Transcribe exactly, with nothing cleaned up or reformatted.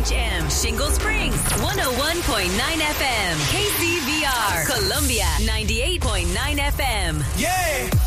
H M, Shingle Springs, one oh one point nine F M, K C V R, Columbia, ninety-eight point nine F M. Yeah!